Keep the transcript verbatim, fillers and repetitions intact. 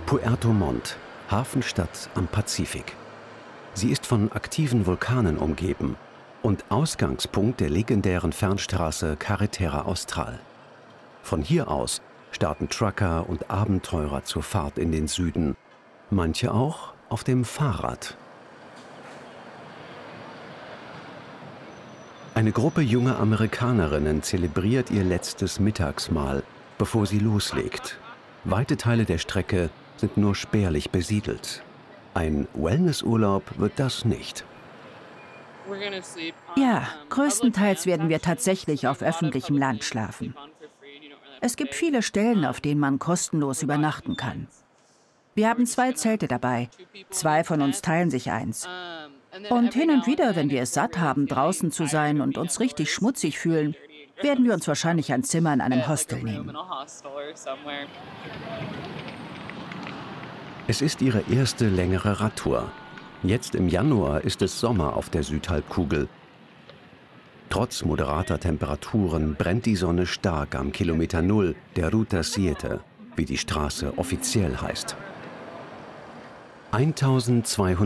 Puerto Montt, Hafenstadt am Pazifik. Sie ist von aktiven Vulkanen umgeben und Ausgangspunkt der legendären Fernstraße Carretera Austral. Von hier aus starten Trucker und Abenteurer zur Fahrt in den Süden, manche auch auf dem Fahrrad. Eine Gruppe junger Amerikanerinnen zelebriert ihr letztes Mittagsmahl, bevor sie loslegt. Weite Teile der Strecke sind nur spärlich besiedelt. Ein Wellnessurlaub wird das nicht. Ja, größtenteils werden wir tatsächlich auf öffentlichem Land schlafen. Es gibt viele Stellen, auf denen man kostenlos übernachten kann. Wir haben zwei Zelte dabei. Zwei von uns teilen sich eins. Und hin und wieder, wenn wir es satt haben, draußen zu sein und uns richtig schmutzig fühlen, werden wir uns wahrscheinlich ein Zimmer in einem Hostel nehmen. Es ist ihre erste längere Radtour. Jetzt im Januar ist es Sommer auf der Südhalbkugel. Trotz moderater Temperaturen brennt die Sonne stark am Kilometer Null der Ruta siete, wie die Straße offiziell heißt. eintausendzweihundert